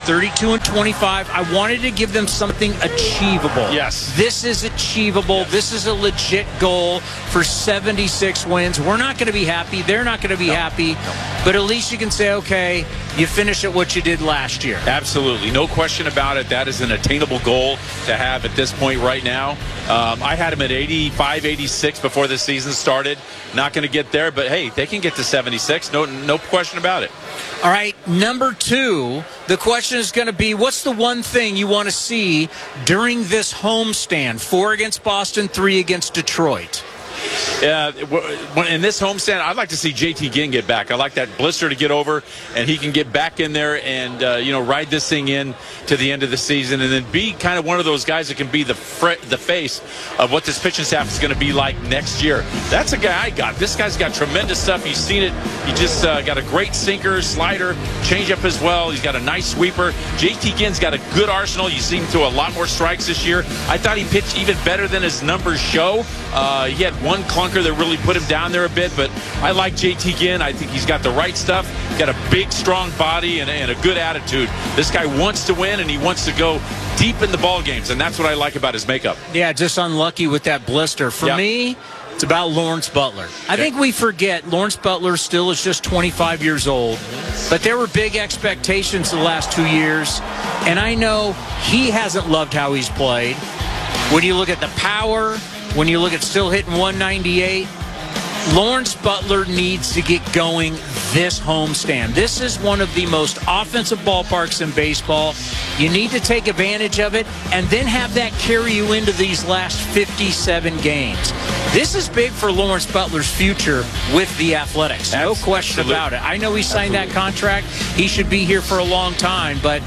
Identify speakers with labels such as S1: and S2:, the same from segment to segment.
S1: 32-25. I wanted to give them something achievable.
S2: Yes.
S1: This is achievable.
S2: Yes.
S1: This is a legit goal for 76 wins. We're not going to be happy. They're not going to be happy. But at least you can say, okay, you finish at what you did last year.
S2: Absolutely. No question about it. That is an attainable goal to have at this point right now. I had them at 85, 86 before the season started. Not going to get there, but hey, they can get to 76. No question about it.
S1: All right, number 2, the question is going to be, what's the one thing you want to see during this homestand? 4 against Boston, 3 against Detroit.
S2: In this homestand, I'd like to see JT Ginn get back. I like that blister to get over, and he can get back in there and ride this thing in to the end of the season, and then be kind of one of those guys that can be the face of what this pitching staff is going to be like next year. That's a guy I got. This guy's got tremendous stuff. You've seen it. He just got a great sinker, slider, changeup as well. He's got a nice sweeper. JT Ginn's got a good arsenal. You see him throw a lot more strikes this year. I thought he pitched even better than his numbers show. He had one clunker that really put him down there a bit, but I like JT Ginn. I think he's got the right stuff. Got a big, strong body and a good attitude. This guy wants to win, and he wants to go deep in the ball games, and that's what I like about his makeup.
S1: Yeah, just unlucky with that blister. For me, it's about Lawrence Butler. I think we forget Lawrence Butler still is just 25 years old, but there were big expectations the last 2 years, and I know he hasn't loved how he's played. When you look at the power, when you look at still hitting 198, Lawrence Butler needs to get going this homestand. This is one of the most offensive ballparks in baseball. You need to take advantage of it and then have that carry you into these last 57 games. This is big for Lawrence Butler's future with the Athletics. No question about it. I know he signed that contract. He should be here for a long time, but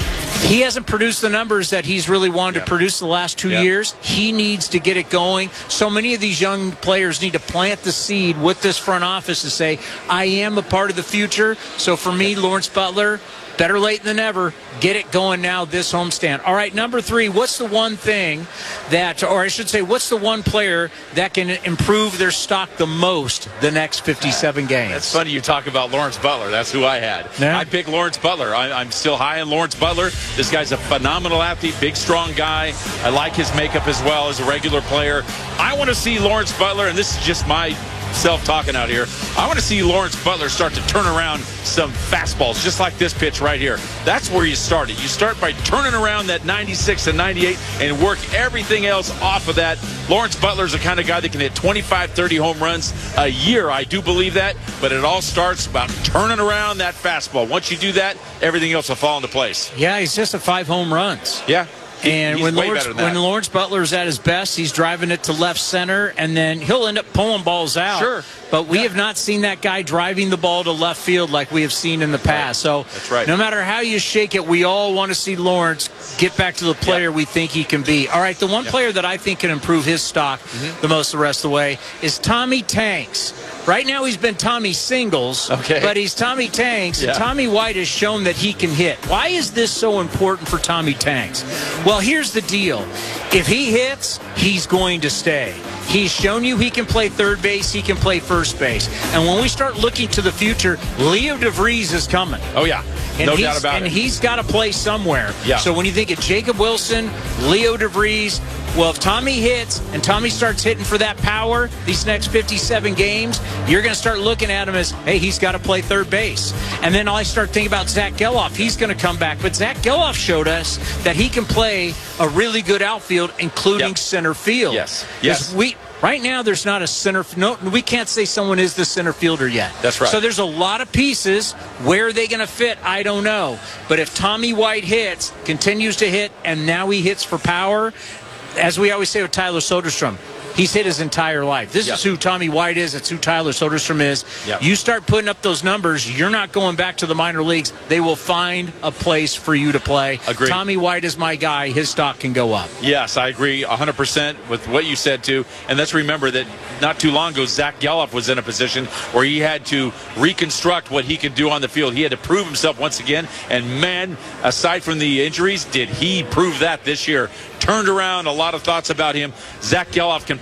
S1: he hasn't produced the numbers that he's really wanted to produce the last 2 years. He needs to get it going. So many of these young players need to plant the seed with this front office to say, I am a part of the future. So for me, Lawrence Butler, better late than never. Get it going now this homestand. All right, number 3, what's the one thing that, or I should say, what's the one player that can improve their stock the most the next 57 games?
S2: That's funny you talk about Lawrence Butler. That's who I had. Yeah. I picked Lawrence Butler. I'm still high on Lawrence Butler. This guy's a phenomenal athlete, big, strong guy. I like his makeup as well as a regular player. I want to see Lawrence Butler, and this is just my self-talking out here. I want to see Lawrence Butler start to turn around some fastballs, just like this pitch right here. That's where you start it. You start by turning around that 96 and 98 and work everything else off of that. Lawrence Butler's the kind of guy that can hit 25, 30 home runs a year. I do believe that, but it all starts about turning around that fastball. Once you do that, everything else will fall into place.
S1: Yeah, he's just at 5 home runs.
S2: Yeah.
S1: And when Lawrence Butler's at his best, he's driving it to left center, and then he'll end up pulling balls out.
S2: Sure.
S1: But we have not seen that guy driving the ball to left field like we have seen in the past. So
S2: that's right.
S1: No matter how you shake it, we all want to see Lawrence get back to the player we think he can be. All right, the one player that I think can improve his stock the most the rest of the way is Tommy Tanks. Right now he's been Tommy Singles, but he's Tommy Tanks. Yeah. Tommy White has shown that he can hit. Why is this so important for Tommy Tanks? Well, here's the deal. If he hits, he's going to stay. He's shown you he can play third base, he can play first base. And when we start looking to the future, Leo DeVries is coming.
S2: Oh, yeah. No doubt about it.
S1: And he's got to play somewhere.
S2: Yeah.
S1: So when you think of Jacob Wilson, Leo DeVries, well, if Tommy hits and Tommy starts hitting for that power these next 57 games, you're going to start looking at him as, hey, he's got to play third base. And then I start thinking about Zach Geloff. He's going to come back. But Zach Geloff showed us that he can play a really good outfield, including center field.
S2: Yes.
S1: Right now, there's not a center. No, we can't say someone is the center fielder yet.
S2: That's right.
S1: So there's a lot of pieces. Where are they going to fit? I don't know. But if Tommy White hits, continues to hit, and now he hits for power, as we always say with Tyler Soderstrom, he's hit his entire life. This is who Tommy White is. It's who Tyler Soderstrom is. You start putting up those numbers, you're not going back to the minor leagues. They will find a place for you to play.
S2: Agreed.
S1: Tommy White is my guy. His stock can go up.
S2: Yes, I agree 100% with what you said, too. And let's remember that not too long ago, Zach Geloff was in a position where he had to reconstruct what he could do on the field. He had to prove himself once again. And, man, aside from the injuries, did he prove that this year? Turned around, a lot of thoughts about him. Zach Geloff can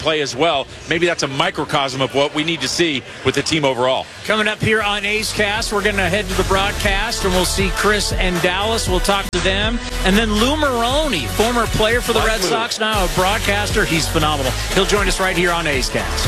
S2: play as well. Maybe that's a microcosm of what we need to see with the team overall.
S1: Coming up here on A's Cast, we're going to head to the broadcast, and we'll see Chris and Dallas. We'll talk to them. And then Lou Maroney, former player for the Red Sox, now a broadcaster. He's phenomenal. He'll join us right here on A's Cast.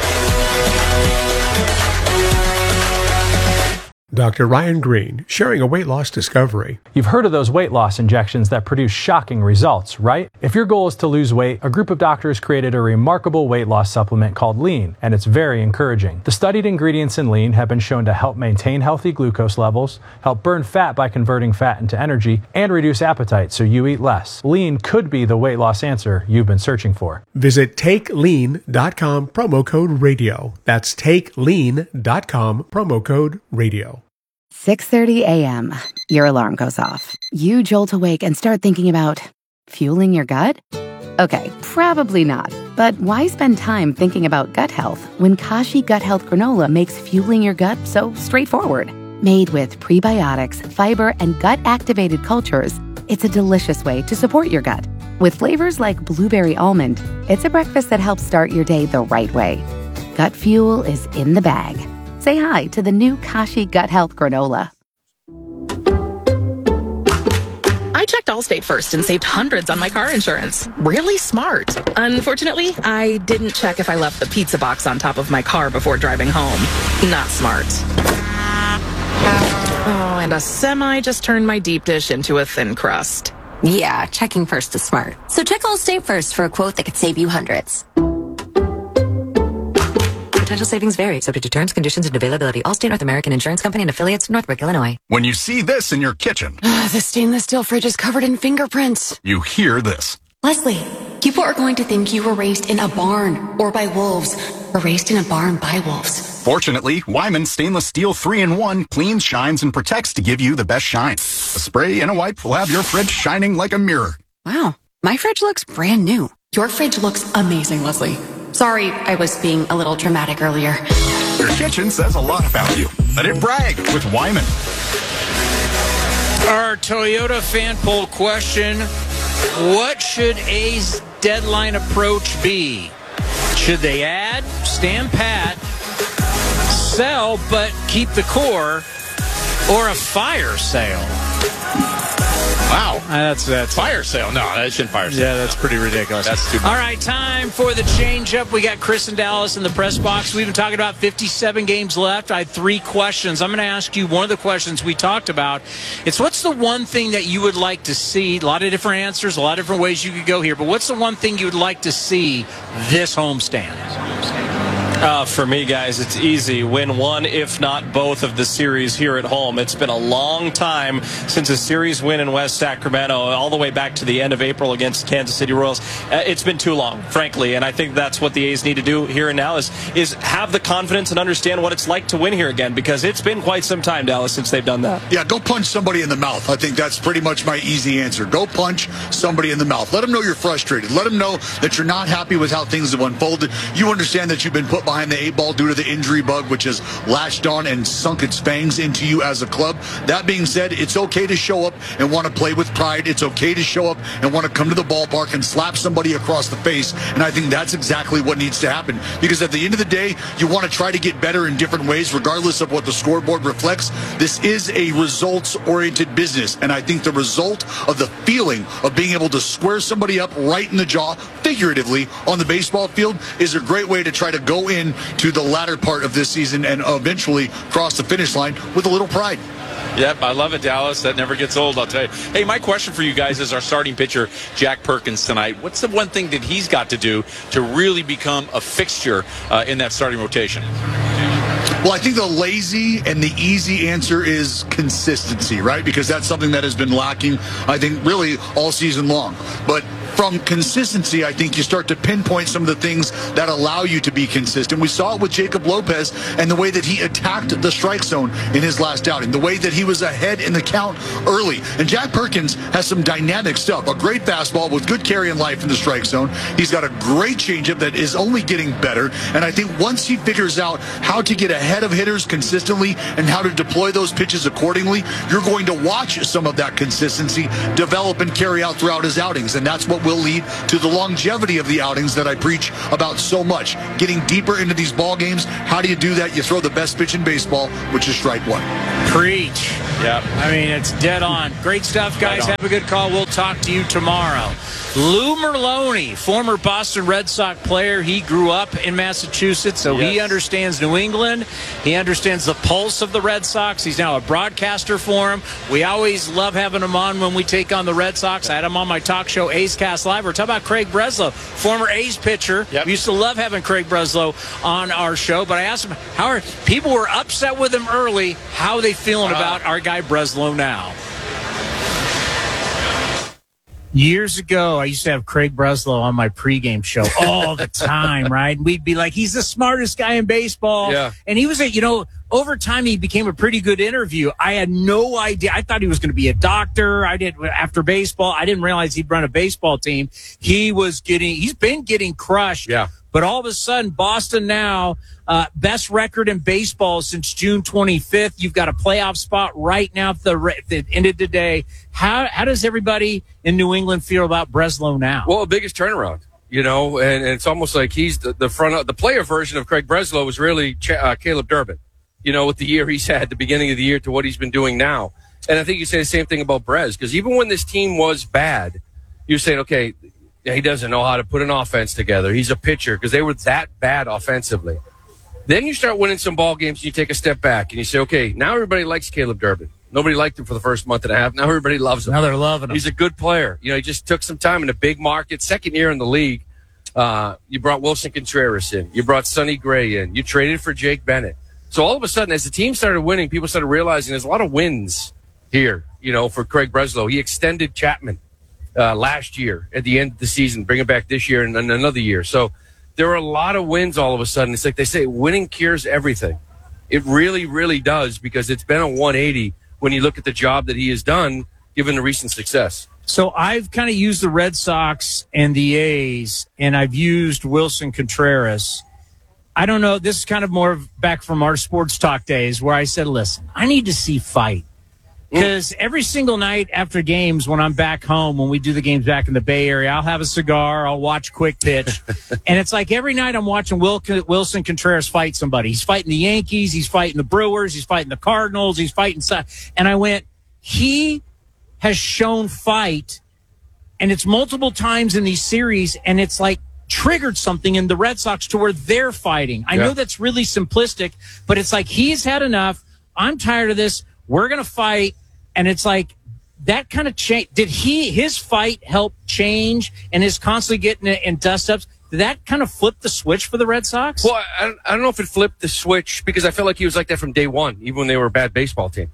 S3: Dr. Ryan Green, sharing a weight loss discovery.
S4: You've heard of those weight loss injections that produce shocking results, right? If your goal is to lose weight, a group of doctors created a remarkable weight loss supplement called Lean, and it's very encouraging. The studied ingredients in Lean have been shown to help maintain healthy glucose levels, help burn fat by converting fat into energy, and reduce appetite so you eat less. Lean could be the weight loss answer you've been searching for.
S3: Visit TakeLean.com, promo code radio. That's TakeLean.com, promo code radio.
S5: 6:30 a.m. Your alarm goes off. You jolt awake and start thinking about fueling your gut? Okay, probably not. But why spend time thinking about gut health when Kashi Gut Health Granola makes fueling your gut so straightforward? Made with prebiotics, fiber, and gut-activated cultures, it's a delicious way to support your gut. With flavors like blueberry almond, it's a breakfast that helps start your day the right way. Gut fuel is in the bag. Say hi to the new Kashi Gut Health Granola.
S6: I checked Allstate first and saved hundreds on my car insurance. Really smart. Unfortunately, I didn't check if I left the pizza box on top of my car before driving home. Not smart. Oh, and a semi just turned my deep dish into a thin crust.
S7: Yeah, checking first is smart. So check Allstate first for a quote that could save you hundreds. Potential savings vary, subject to terms, conditions, and availability. Allstate North American Insurance Company and affiliates, Northbrook, Illinois.
S8: When you see this in your kitchen,
S7: The stainless steel fridge is covered in fingerprints.
S8: you hear this.
S9: Leslie, people are going to think you were raised in a barn or by wolves, or raised in a barn by wolves.
S8: Fortunately, Wyman Stainless Steel 3-in-1 cleans, shines, and protects to give you the best shine. A spray and a wipe will have your fridge shining like a mirror.
S9: Wow, my fridge looks brand new. Your fridge looks amazing, Leslie. Sorry, I was being a little dramatic earlier.
S8: Your kitchen says a lot about you. Let it brag with Wyman.
S1: Our Toyota fan poll question: what should A's deadline approach be? Should they add, stand pat, sell but keep the core, or a fire sale?
S2: Wow.
S1: That's
S2: Fire sale. No, that shouldn't fire sale.
S1: Yeah, that's pretty ridiculous.
S2: That's too much.
S1: All right, time for the change-up. We got Chris and Dallas in the press box. We've been talking about 57 games left. I had 3 questions. I'm going to ask you one of the questions we talked about. It's what's the one thing that you would like to see? A lot of different answers, a lot of different ways you could go here. But what's the one thing you would like to see this homestand?
S10: For me, guys, it's easy. Win one, if not both, of the series here at home. It's been a long time since a series win in West Sacramento, all the way back to the end of April against Kansas City Royals. It's been too long, frankly, and I think that's what the A's need to do here and now is have the confidence and understand what it's like to win here again, because it's been quite some time, Dallas, since they've done that.
S11: Yeah, go punch somebody in the mouth. I think that's pretty much my easy answer. Go punch somebody in the mouth. Let them know you're frustrated. Let them know that you're not happy with how things have unfolded. You understand that you've been put behind the 8 ball due to the injury bug, which has latched on and sunk its fangs into you as a club. That being said, it's okay to show up and want to play with pride. It's okay to show up and want to come to the ballpark and slap somebody across the face. And I think that's exactly what needs to happen, because at the end of the day, you want to try to get better in different ways, regardless of what the scoreboard reflects. This is a results-oriented business, and I think the result of the feeling of being able to square somebody up right in the jaw, figuratively, on the baseball field is a great way to try to go in to the latter part of this season and eventually cross the finish line with a little pride.
S2: Yep, I love it, Dallas. That never gets old, I'll tell you. Hey, my question for you guys is our starting pitcher, Jack Perkins, tonight. What's the one thing that he's got to do to really become a fixture in that starting rotation?
S11: Well, I think the lazy and the easy answer is consistency, right? Because that's something that has been lacking, I think, really all season long. But from consistency, I think you start to pinpoint some of the things that allow you to be consistent. We saw it with Jacob Lopez and the way that he attacked the strike zone in his last outing, the way that he was ahead in the count early. And Jack Perkins has some dynamic stuff, a great fastball with good carry and life in the strike zone. He's got a great changeup that is only getting better. And I think once he figures out how to get ahead of hitters consistently and how to deploy those pitches accordingly, you're going to watch some of that consistency develop and carry out throughout his outings. And that's what will lead to the longevity of the outings that I preach about so much. Getting deeper into these ball games. How do you do that? You throw the best pitch in baseball, which is strike one.
S1: Preach.
S2: Yeah.
S1: I mean, it's dead on. Great stuff, guys. Have a good call. We'll talk to you tomorrow. Lou Merlone, former Boston Red Sox player. He grew up in Massachusetts, so he understands New England. He understands the pulse of the Red Sox. He's now a broadcaster for him. We always love having him on when we take on the Red Sox. I had him on my talk show, A's Cast Live. We're talking about Craig Breslow, former A's pitcher. We used to love having Craig Breslow on our show, but I asked him, people were upset with him early. How are they feeling about our guy Breslow now? Years ago, I used to have Craig Breslow on my pregame show all the time, right? And we'd be like, he's the smartest guy in baseball.
S12: Yeah.
S1: And he was over time, he became a pretty good interview. I had no idea. I thought he was going to be a doctor. After baseball. I didn't realize he'd run a baseball team. He's been getting crushed. Yeah. But all of a sudden, Boston now, best record in baseball since June 25th. You've got a playoff spot right now at the end of the day. How does everybody in New England feel about Breslow now?
S12: Well, biggest turnaround, and it's almost like he's the player version of Craig Breslow was really Caleb Durbin, with the year he's had at the beginning of the year to what he's been doing now. And I think you say the same thing about Brez, because even when this team was bad, you're saying, okay, he doesn't know how to put an offense together. He's a pitcher, because they were that bad offensively. Then you start winning some ball games and you take a step back and you say, okay, now everybody likes Caleb Durbin. Nobody liked him for the first month and a half. Now everybody loves him.
S1: Now they're loving him.
S12: He's a good player. He just took some time in a big market. Second year in the league, you brought Wilson Contreras in. You brought Sonny Gray in. You traded for Jake Bennett. So all of a sudden, as the team started winning, people started realizing there's a lot of wins here, for Craig Breslow. He extended Chapman last year at the end of the season, bring him back this year and another year. So there are a lot of wins all of a sudden. It's like they say, winning cures everything. It really, really does, because it's been a 180 when you look at the job that he has done, given the recent success.
S1: So I've kind of used the Red Sox and the A's, and I've used Wilson Contreras. I don't know. This is kind of more back from our sports talk days where I said, listen, I need to see fight. Because every single night after games, when I'm back home, when we do the games back in the Bay Area, I'll have a cigar, I'll watch Quick Pitch. And it's like every night I'm watching Wilson Contreras fight somebody. He's fighting the Yankees, he's fighting the Brewers, he's fighting the Cardinals, he's fighting... And I went, he has shown fight, and it's multiple times in these series, and it's like triggered something in the Red Sox to where they're fighting. I know that's really simplistic, but it's like he's had enough. I'm tired of this. We're going to fight. And it's like that kind of change. Did his fight help change and his constantly getting in dust-ups? Did that kind of flip the switch for the Red Sox?
S12: Well, I don't know if it flipped the switch, because I felt like he was like that from day one, even when they were a bad baseball team,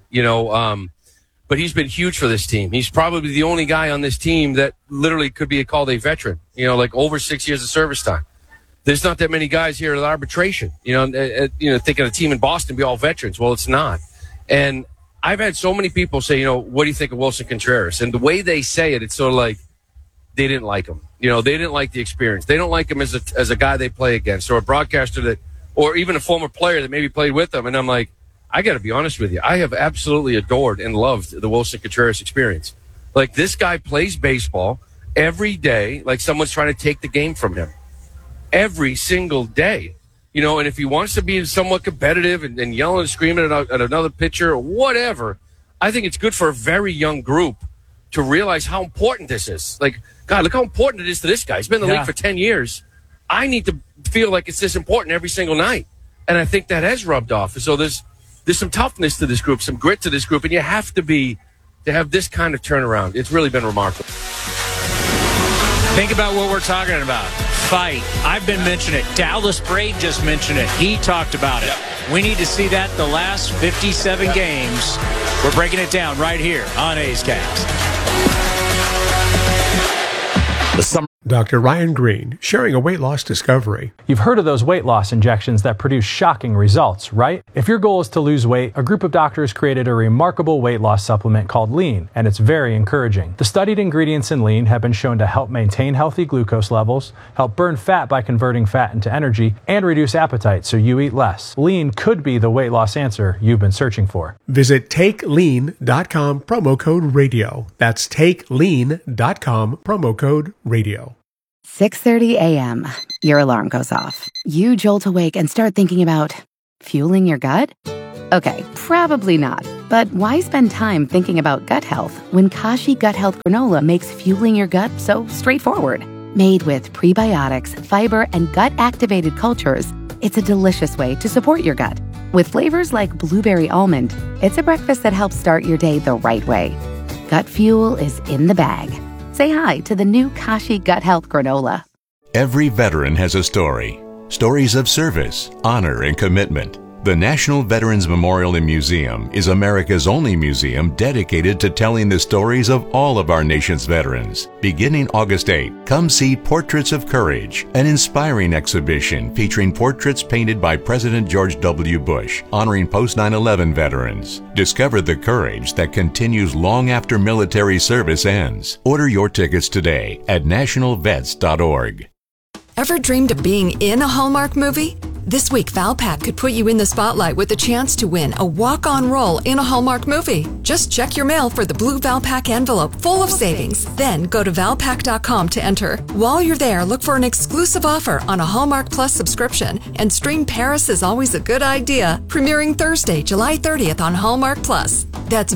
S12: but he's been huge for this team. He's probably the only guy on this team that literally could be called a veteran, like over 6 years of service time. There's not that many guys here at arbitration, thinking a team in Boston be all veterans. Well, it's not. And I've had so many people say, what do you think of Wilson Contreras? And the way they say it, it's sort of like they didn't like him. They didn't like the experience. They don't like him as a guy they play against, or a broadcaster or even a former player that maybe played with them. And I'm like, I got to be honest with you. I have absolutely adored and loved the Wilson Contreras experience. Like, this guy plays baseball every day like someone's trying to take the game from him. Every single day. And if he wants to be somewhat competitive and yelling and screaming at another pitcher or whatever, I think it's good for a very young group to realize how important this is. Like, God, look how important it is to this guy. He's been in the league for 10 years. I need to feel like it's this important every single night. And I think that has rubbed off. So there's some toughness to this group, some grit to this group, and you have to have this kind of turnaround. It's really been remarkable.
S1: Think about what we're talking about. Fight. I've been mentioning it. Dallas Braid just mentioned it. He talked about it. We need to see that the last 57 games. We're breaking it down right here on A's Cast.
S13: The summer.
S3: Dr. Ryan Green, sharing a weight loss discovery.
S4: You've heard of those weight loss injections that produce shocking results, right? If your goal is to lose weight, a group of doctors created a remarkable weight loss supplement called Lean, and it's very encouraging. The studied ingredients in Lean have been shown to help maintain healthy glucose levels, help burn fat by converting fat into energy, and reduce appetite so you eat less. Lean could be the weight loss answer you've been searching for.
S3: Visit TakeLean.com, promo code radio. That's TakeLean.com, promo code radio.
S5: 6:30 a.m. Your alarm goes off. You jolt awake and start thinking about fueling your gut? Okay, probably not. But why spend time thinking about gut health when Kashi Gut Health Granola makes fueling your gut so straightforward? Made with prebiotics, fiber, and gut-activated cultures, it's a delicious way to support your gut. With flavors like blueberry almond, it's a breakfast that helps start your day the right way. Gut fuel is in the bag. Say hi to the new Kashi Gut Health Granola.
S13: Every veteran has a story. Stories of service, honor, and commitment. The National Veterans Memorial and Museum is America's only museum dedicated to telling the stories of all of our nation's veterans. Beginning August 8, come see Portraits of Courage, an inspiring exhibition featuring portraits painted by President George W. Bush, honoring post-9/11 veterans. Discover the courage that continues long after military service ends. Order your tickets today at nationalvets.org.
S14: Ever dreamed of being in a Hallmark movie? This week, Valpak could put you in the spotlight with the chance to win a walk-on role in a Hallmark movie. Just check your mail for the blue Valpak envelope full of savings. Then go to Valpak.com to enter. While you're there, look for an exclusive offer on a Hallmark Plus subscription and stream Paris is Always a Good Idea, premiering Thursday, July 30th on Hallmark Plus. That's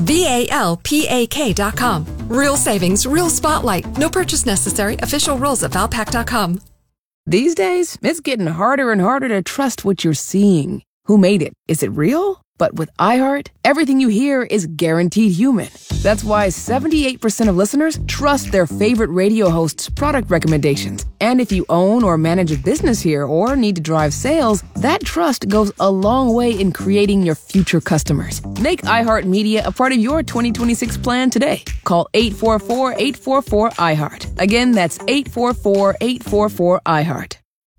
S14: VALPAK.com. Real savings, real spotlight. No purchase necessary. Official rules at Valpak.com.
S15: These days, it's getting harder and harder to trust what you're seeing. Who made it? Is it real? But with iHeart, everything you hear is guaranteed human. That's why 78% of listeners trust their favorite radio hosts' product recommendations. And if you own or manage a business here or need to drive sales, that trust goes a long way in creating your future customers. Make iHeartMedia a part of your 2026 plan today. Call 844-844-iHeart. Again, that's 844-844-iHeart.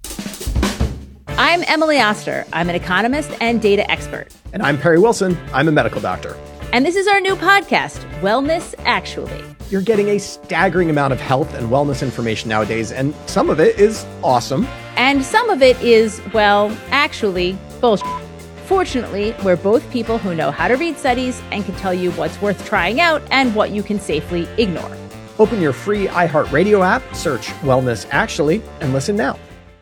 S16: I'm Emily Oster. I'm an economist and data expert.
S17: And I'm Perry Wilson. I'm a medical doctor.
S16: And this is our new podcast, Wellness Actually.
S17: You're getting a staggering amount of health and wellness information nowadays, and some of it is awesome.
S16: And some of it is, well, actually, bullshit. Fortunately, we're both people who know how to read studies and can tell you what's worth trying out and what you can safely ignore.
S17: Open your free iHeartRadio app, search Wellness Actually, and listen now.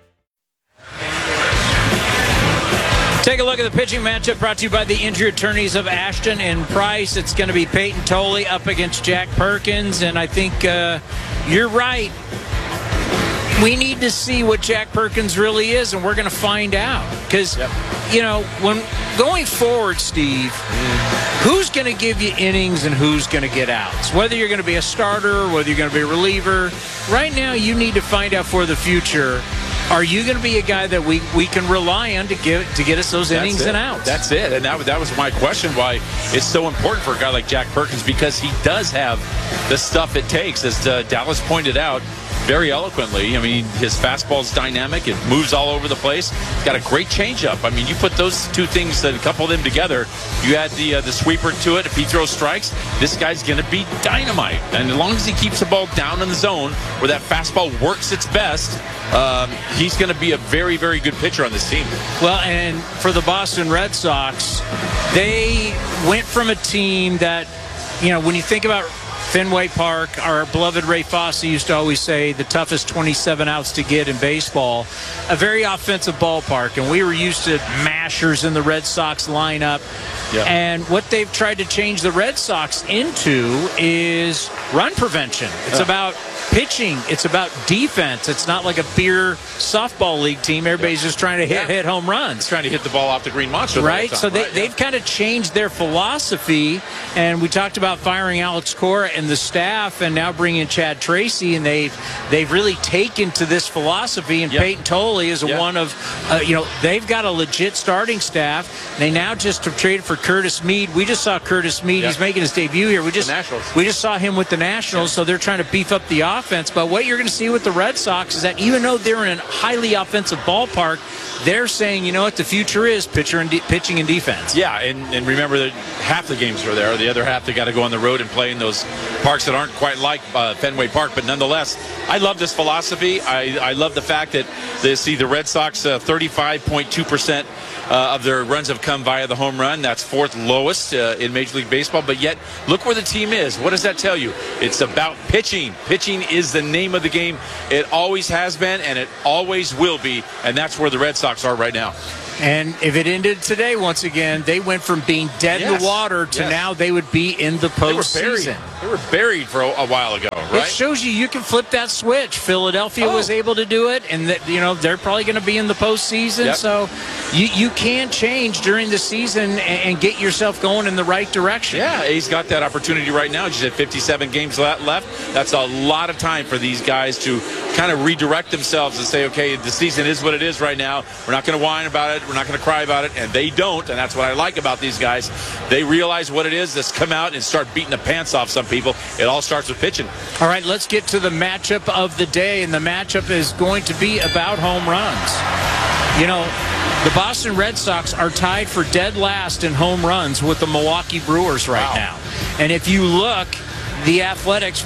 S1: Take a look at the pitching matchup brought to you by the injury attorneys of Ashton and Price. It's going to be Peyton Tolley up against Jack Perkins, and I think you're right. We need to see what Jack Perkins really is, and we're going to find out. Because, you know, when going forward, Steve, who's going to give you innings and who's going to get outs? Whether you're going to be a starter, whether you're going to be a reliever, right now you need to find out for the future. Are you going to be a guy that we can rely on to get us those innings and outs?
S2: That's it. And that was my question, why it's so important for a guy like Jack Perkins, because he does have the stuff it takes, as Dallas pointed out very eloquently. I mean, his fastball's dynamic. It moves all over the place. He's got a great changeup. I mean, you put those two things, a couple of them together, you add the sweeper to it. If he throws strikes, this guy's going to be dynamite. And as long as he keeps the ball down in the zone where that fastball works its best, he's going to be a very, very good pitcher on this team.
S1: Well, and for the Boston Red Sox, they went from a team that, you know, when you think about Fenway Park, our beloved Ray Fosse used to always say the toughest 27 outs to get in baseball, a very offensive ballpark, and we were used to mashers in the Red Sox lineup. Yeah. And what they've tried to change the Red Sox into is run prevention. It's about pitching. It's about defense. It's not like a beer softball league team. Everybody's just trying to hit home runs.
S2: Trying to hit the ball off the green monster.
S1: Right? So they've kind of changed their philosophy. And we talked about firing Alex Cora and the staff and now bringing in Chad Tracy. And they've really taken to this philosophy. And Peyton Tolley is one of, they've got a legit starting staff. They now just have traded for Curtis Mead. We just saw Curtis Mead. He's making his debut here. We just saw him with the Nationals. So they're trying to beef up the offense. offense. But what you're going to see with the Red Sox is that even though they're in a highly offensive ballpark, they're saying, you know what, the future is pitching and defense.
S2: Yeah, and remember that half the games are there. The other half, they got to go on the road and play in those parks that aren't quite like Fenway Park. But nonetheless, I love this philosophy. I love the fact that the Red Sox 35.2% of their runs have come via the home run. That's fourth lowest in Major League Baseball. But yet, look where the team is. What does that tell you? It's about pitching. Pitching is the name of the game. It always has been, and it always will be. And that's where the Red Sox are right now.
S1: And if it ended today, once again, they went from being dead in the water to now they would be in the postseason.
S2: They were buried for a while ago, right?
S1: It shows you can flip that switch. Philadelphia was able to do it, and they're probably going to be in the postseason. Yep. So you can change during the season and get yourself going in the right direction.
S2: Yeah, he's got that opportunity right now. Just at 57 games left. That's a lot of time for these guys to kind of redirect themselves and say, okay, the season is what it is right now. We're not going to whine about it. We're not going to cry about it. And they don't. And that's what I like about these guys. They realize what it is. Just come out and start beating the pants off some people. It all starts with pitching.
S1: All right, let's get to the matchup of the day. And the matchup is going to be about home runs. You know, the Boston Red Sox are tied for dead last in home runs with the Milwaukee Brewers right now. And if you look, the Athletics,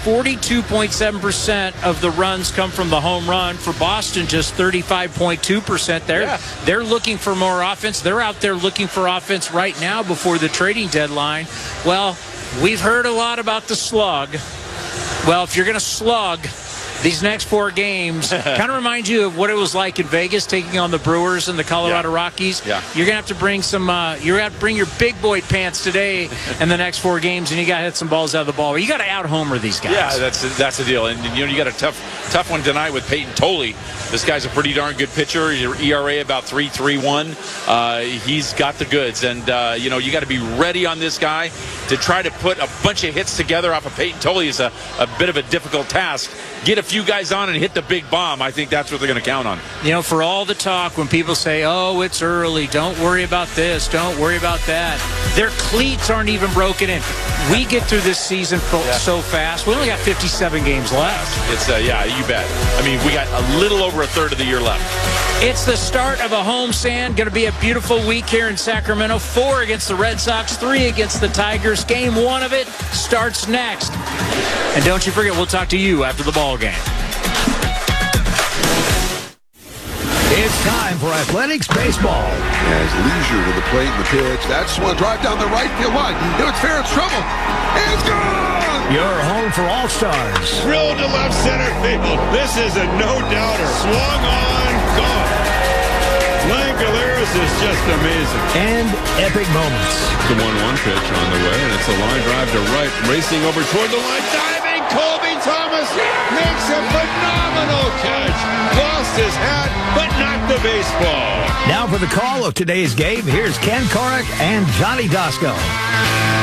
S1: 42.7% of the runs come from the home run. For Boston, just 35.2%. They're looking for more offense. They're out there looking for offense right now before the trading deadline. Well, we've heard a lot about the slug. Well, if you're going to slug these next 4 games, kind of remind you of what it was like in Vegas taking on the Brewers and the Colorado Rockies. Yeah. You're going to have to bring you're going to bring your big boy pants today in the next 4 games, and you got to hit some balls out of the ball. You got to out-homer these guys.
S2: Yeah, that's the deal. And you got a tough one tonight with Peyton Tolley. This guy's a pretty darn good pitcher. Your ERA about 3.31. He's got the goods, and you got to be ready on this guy. To try to put a bunch of hits together off of Peyton Tolley is a bit of a difficult task. Get a few guys on and hit the big bomb. I think that's what they're going to count on. For all the talk when people say, oh, it's early, don't worry about this, don't worry about that, their cleats aren't even broken in. We get through this season so fast. We only got 57 games left. It's you bet. I mean, we got a little over a third of the year left.
S1: It's the start of a homestand. Going to be a beautiful week here in Sacramento. 4 against the Red Sox, 3 against the Tigers. Game 1 of it starts next. And don't you forget, we'll talk to you after the ball game.
S18: It's time for Athletics Baseball.
S19: As Leisure to the plate and the pitch. That's one drive down the right field line. It's fair, it's trouble. It's gone!
S18: Your home for All-Stars.
S20: Drilled to left center field. This is a no-doubter. Swung on, gone. Langoliers is just amazing.
S18: And epic moments.
S21: The 1-1 pitch on the way, and it's a line drive to right, racing over toward the line, diving. Colby Thomas makes a phenomenal catch. Lost his hat, but not the baseball.
S18: Now for the call of today's game, here's Ken Korach and Johnny Dosko.